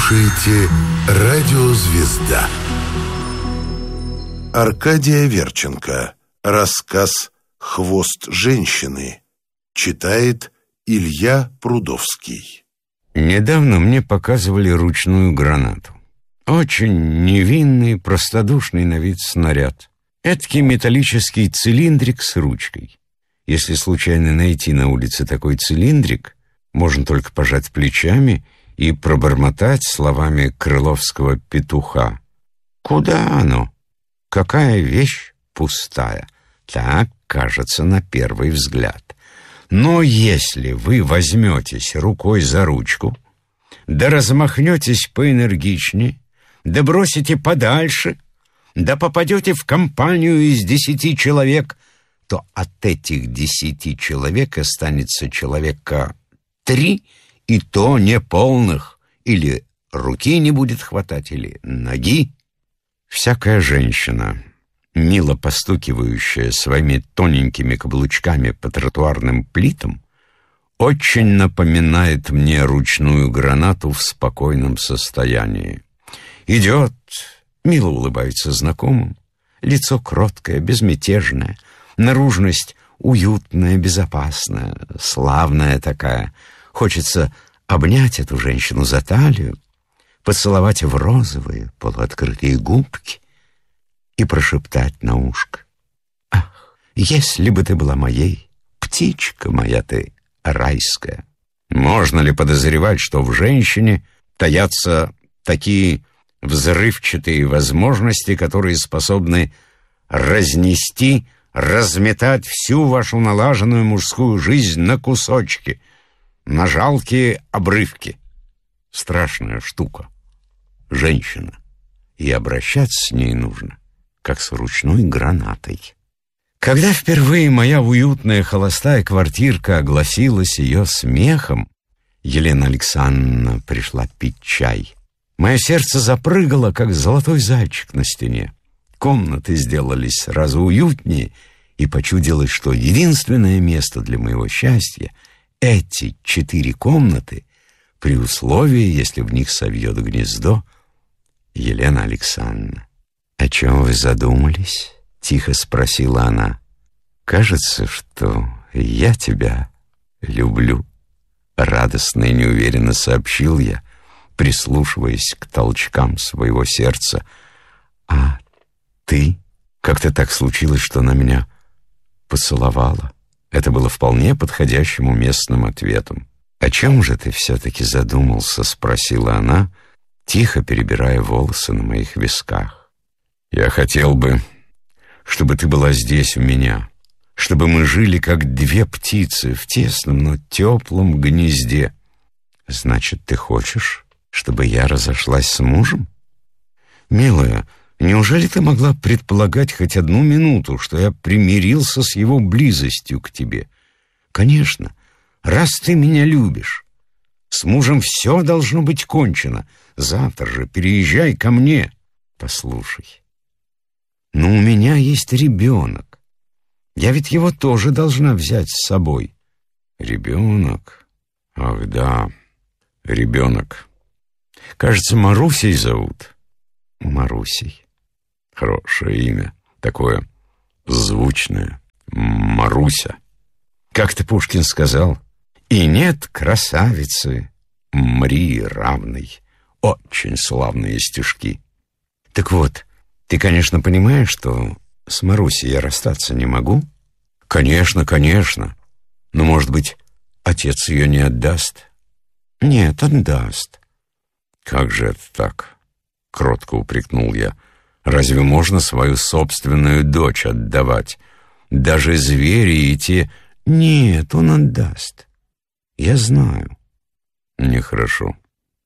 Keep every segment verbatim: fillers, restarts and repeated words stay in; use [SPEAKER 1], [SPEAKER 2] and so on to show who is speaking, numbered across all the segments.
[SPEAKER 1] слушаете «Радио Звезда». Аркадия Верченко. Рассказ «Хвост женщины». Читает Илья Прудовский.
[SPEAKER 2] Недавно мне показывали ручную гранату. Очень невинный, простодушный на вид снаряд. Эдакий металлический цилиндрик с ручкой. Если случайно найти на улице такой цилиндрик, можно только пожать плечами и пробормотать словами крыловского петуха: «Куда оно? Какая вещь пустая?» Так кажется на первый взгляд. Но если вы возьметесь рукой за ручку, да размахнетесь поэнергичнее, да бросите подальше, да попадете в компанию из десяти человек, то от этих десяти человек останется человека три, и то неполных. Или руки не будет хватать, или ноги. Всякая женщина, мило постукивающая своими тоненькими каблучками по тротуарным плитам, очень напоминает мне ручную гранату в спокойном состоянии. Идет, мило улыбается знакомым, лицо кроткое, безмятежное, наружность уютная, безопасная, славная такая. Хочется обнять эту женщину за талию, поцеловать в розовые полуоткрытые губки и прошептать на ушко: «Ах, если бы ты была моей, птичка моя ты райская». Можно ли подозревать, что в женщине таятся такие взрывчатые возможности, которые способны разнести, разметать всю вашу налаженную мужскую жизнь на кусочки, на жалкие обрывки? Страшная штука. Женщина. И обращаться с ней нужно, как с ручной гранатой. Когда впервые моя уютная холостая квартирка огласилась ее смехом, Елена Александровна пришла пить чай. Мое сердце запрыгало, как золотой зайчик на стене. Комнаты сделались сразу уютнее, и почудилось, что единственное место для моего счастья — эти четыре комнаты, при условии, если в них совьет гнездо Елена Александровна. «О чем вы задумались?» — тихо спросила она. «Кажется, что я тебя люблю», — радостно и неуверенно сообщил я, прислушиваясь к толчкам своего сердца. «А ты?» Как-то так случилось, что она меня поцеловала. Это было вполне подходящим уместным ответом. «О чем же ты все-таки задумался?» — спросила она, тихо перебирая волосы на моих висках. «Я хотел бы, чтобы ты была здесь у меня, чтобы мы жили как две птицы в тесном, но теплом гнезде». «Значит, ты хочешь, чтобы я разошлась с мужем?» «Милая, неужели ты могла предполагать хоть одну минуту, что я примирился с его близостью к тебе? Конечно, раз ты меня любишь. С мужем все должно быть кончено. Завтра же переезжай ко мне». «Послушай, но у меня есть ребенок. Я ведь его тоже должна взять с собой». «Ребенок? Ах да, ребенок. Кажется, Марусей зовут». «Марусей. Хорошее имя. Такое звучное. Маруся. Как-то Пушкин сказал: и нет красавицы Мрии равной». Очень славные стишки. Так вот, ты, конечно, понимаешь, что с Марусей я расстаться не могу? Конечно, конечно. Но, может быть, отец ее не отдаст? Нет, отдаст. Как же это так? Кротко упрекнул я. Разве можно свою собственную дочь отдавать? Даже звери и те... Нет, он отдаст. Я знаю. Нехорошо.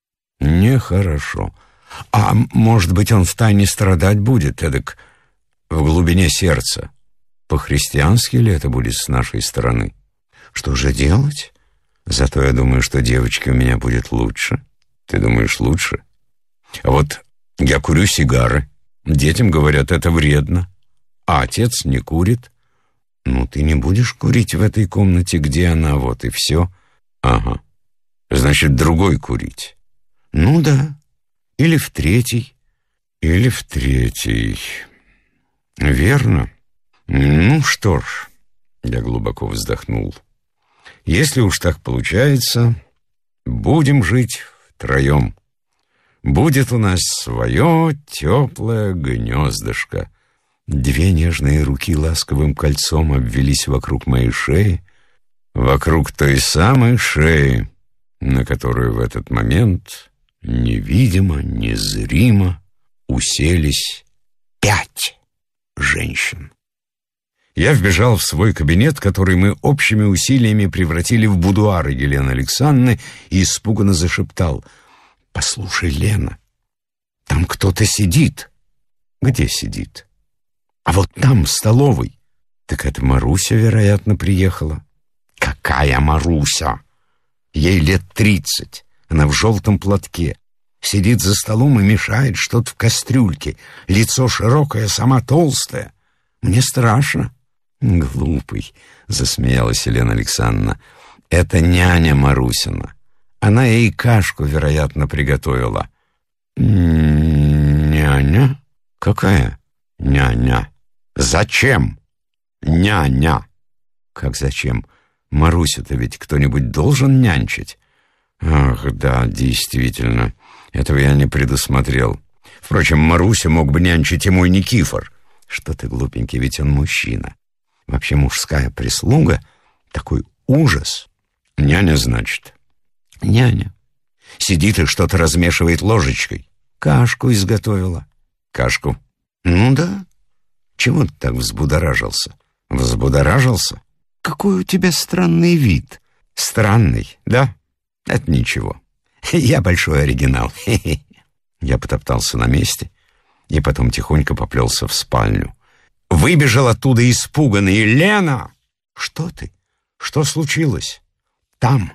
[SPEAKER 2] Нехорошо. А может быть, он втайне страдать будет, эдак в глубине сердца? По-христиански ли это будет с нашей стороны? Что же делать? Зато я думаю, что девочке у меня будет лучше. Ты думаешь, лучше? А вот я курю сигары. Детям говорят, это вредно. А отец не курит. Ну, ты не будешь курить в этой комнате, где она, вот и все. Ага. Значит, другой курить. Ну да, Или в третий, или в третий. Верно. Ну что ж, я глубоко вздохнул. Если уж так получается, будем жить втроем. Будет у нас свое теплое гнездышко. Две нежные руки ласковым кольцом обвелись вокруг моей шеи, вокруг той самой шеи, на которую в этот момент невидимо, незримо уселись пять женщин. Я вбежал в свой кабинет, который мы общими усилиями превратили в будуар Елены Александровны, и испуганно зашептал: «Послушай, Лена, там кто-то сидит». «Где сидит?» «А вот там, в столовой». «Так это Маруся, вероятно, приехала». «Какая Маруся? Ей лет тридцать. Она в желтом платке. Сидит за столом и мешает что-то в кастрюльке. Лицо широкое, сама толстая. Мне страшно». «Глупый», — засмеялась Елена Александровна. «Это няня Марусина. Она ей кашку, вероятно, приготовила». «Няня? Какая няня? Зачем няня?» «Как зачем? Марусю-то ведь кто-нибудь должен нянчить». «Ах, да, действительно, этого я не предусмотрел. Впрочем, Марусю мог бы нянчить и мой Никифор». «Что ты, глупенький, ведь он мужчина. Вообще мужская прислуга — такой ужас». «Няня, значит?» «Няня. Сидит и что-то размешивает ложечкой. Кашку изготовила». «Кашку?» «Ну да. Чего ты так взбудоражился?» «Взбудоражился? Какой у тебя странный вид». «Странный, да? Это ничего. Я большой оригинал». Я потоптался на месте и потом тихонько поплелся в спальню. Выбежал оттуда испуганный: «Лена!» «Что ты? Что случилось?» «Там,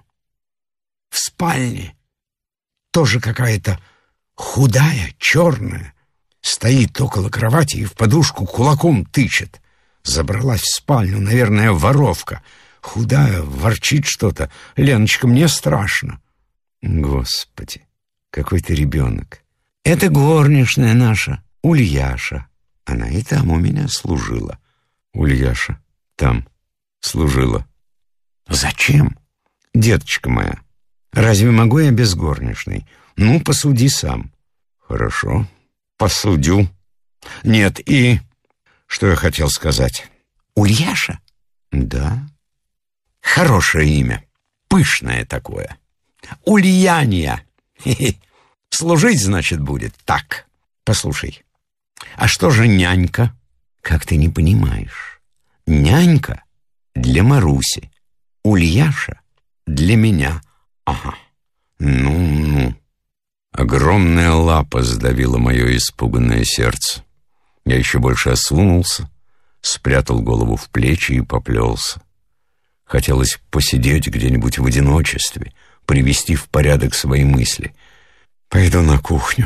[SPEAKER 2] в спальне, тоже какая-то худая, черная, стоит около кровати и в подушку кулаком тычет. Забралась в спальню, наверное, воровка. Худая, ворчит что-то. Леночка, мне страшно». «Господи, какой ты ребенок!» «Это горничная наша, Ульяша. Она и там у меня служила». «Ульяша там служила? Зачем?» «Деточка моя, разве могу я без горничной? Ну, посуди сам». «Хорошо, посудю. Нет, и... что я хотел сказать?» «Ульяша?» «Да». «Хорошее имя, пышное такое. Ульяния. Хе-хе. Служить, значит, будет так. Послушай, а что же нянька?» «Как ты не понимаешь? Нянька для Маруси, Ульяша для меня». «Ага, ну-ну». Огромная лапа сдавила мое испуганное сердце. Я еще больше осунулся, спрятал голову в плечи и поплелся. Хотелось посидеть где-нибудь в одиночестве, привести в порядок свои мысли. Пойду на кухню.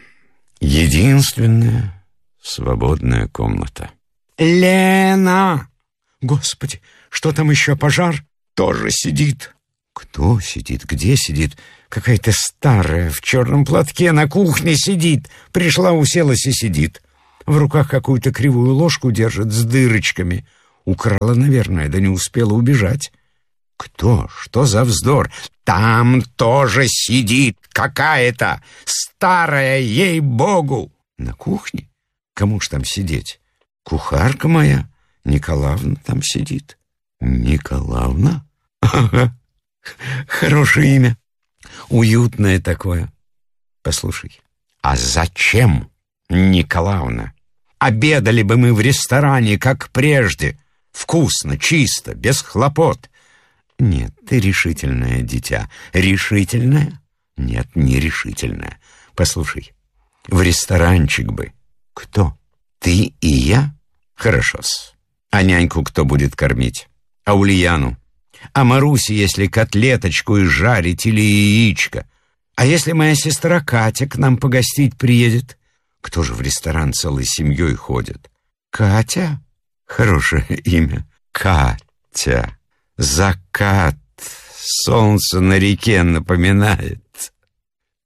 [SPEAKER 2] Единственная свободная комната. «Лена!» «Господи, что там еще, пожар?» «Тоже сидит». «Кто сидит? Где сидит?» «Какая-то старая, в черном платке, на кухне сидит. Пришла, уселась и сидит. В руках какую-то кривую ложку держит с дырочками. Украла, наверное, да не успела убежать». «Кто? Что за вздор?» «Там тоже сидит какая-то старая, ей-богу». «На кухне? Кому ж там сидеть?» «Кухарка моя, Николаевна, там сидит». «Николаевна? Ага, хорошее имя. Уютное такое. Послушай, а зачем Николаевна? Обедали бы мы в ресторане, как прежде. Вкусно, чисто, без хлопот». «Нет, ты решительное дитя». «Решительное? Нет, не решительное. Послушай, в ресторанчик бы». «Кто? Ты и я?» «Хорошо-с. А няньку кто будет кормить? А Ульяну? А Марусе, если котлеточку и жарить или яичко? А если моя сестра Катя к нам погостить приедет? Кто же в ресторан целой семьей ходит?» «Катя? Хорошее имя. Катя. Закат. Солнце на реке напоминает».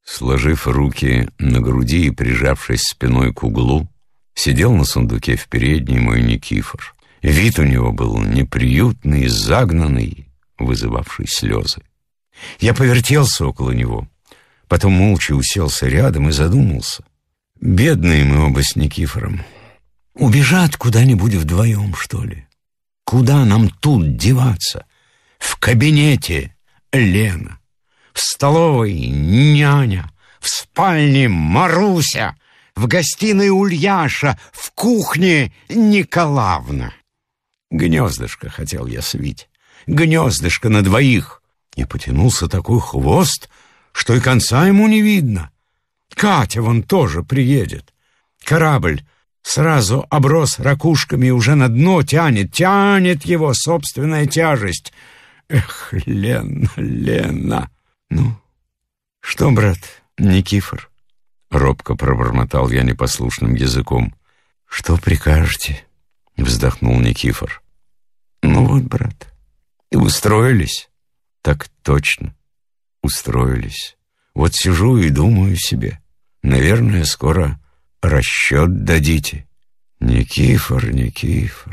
[SPEAKER 2] Сложив руки на груди и прижавшись спиной к углу, сидел на сундуке в передней мой Никифор. Вид у него был неприютный, загнанный, вызывавший слезы. Я повертелся около него, потом молча уселся рядом и задумался. Бедные мы оба с Никифором. Убежать куда-нибудь вдвоем, что ли? Куда нам тут деваться? В кабинете Лена, в столовой няня, в спальне Маруся, в гостиной Ульяша, в кухне Николаевна. Гнездышко хотел я свить, гнездышко на двоих. И потянулся такой хвост, что и конца ему не видно. Катя вон тоже приедет. Корабль сразу оброс ракушками и уже на дно тянет, тянет его собственная тяжесть. Эх, Лена, Лена. Ну, что, брат, Никифор? Робко пробормотал я непослушным языком. Что прикажете? Вздохнул Никифор. Ну вот, брат, и устроились. Так точно, устроились. Вот сижу и думаю себе, наверное, скоро расчет дадите. Никифор, Никифор,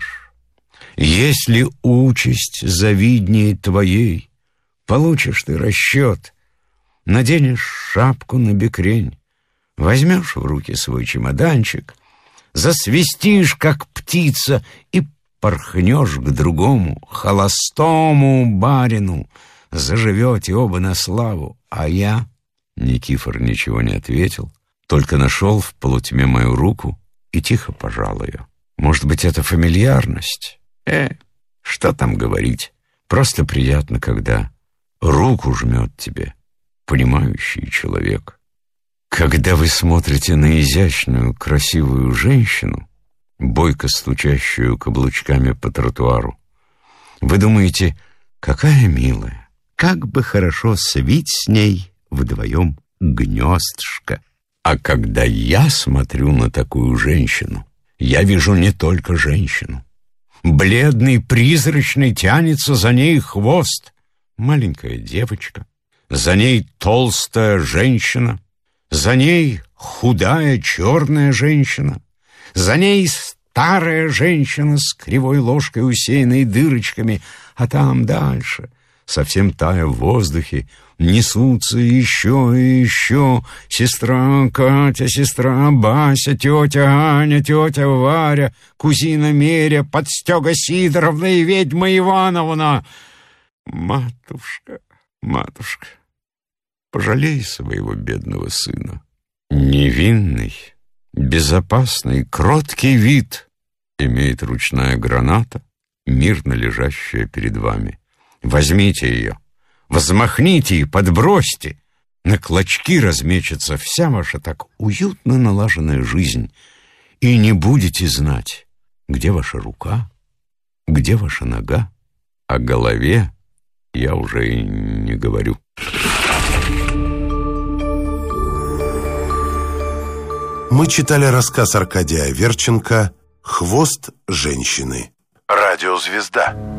[SPEAKER 2] если участь завиднее твоей, получишь ты расчет, наденешь шапку на бекрень, возьмешь в руки свой чемоданчик, засвистишь, как птица, и порхнешь к другому, холостому барину, заживете оба на славу. А я... Никифор ничего не ответил, только нашел в полутьме мою руку и тихо пожал ее. Может быть, это фамильярность? Э, что там говорить? Просто приятно, когда руку жмет тебе понимающий человек. Когда вы смотрите на изящную, красивую женщину, бойко стучащую каблучками по тротуару, вы думаете, какая милая, как бы хорошо свить с ней вдвоем гнездышко. А когда я смотрю на такую женщину, я вижу не только женщину. Бледный, призрачный тянется за ней хвост. Маленькая девочка, за ней толстая женщина, за ней худая черная женщина, за ней старая женщина с кривой ложкой, усеянной дырочками, а там дальше, совсем тая в воздухе, несутся еще и еще сестра Катя, сестра Бася, тетя Аня, тетя Варя, кузина Меря, подстега Сидоровна и ведьма Ивановна. Матушка, матушка, пожалей своего бедного сына. Невинный, безопасный, кроткий вид имеет ручная граната, мирно лежащая перед вами. Возьмите ее, взмахните и подбросьте. На клочки размечется вся ваша так уютно налаженная жизнь, и не будете знать, где ваша рука, где ваша нога. О голове я уже и не говорю.
[SPEAKER 1] Мы читали рассказ Аркадия Аверченко «Хвост женщины». Радиозвезда.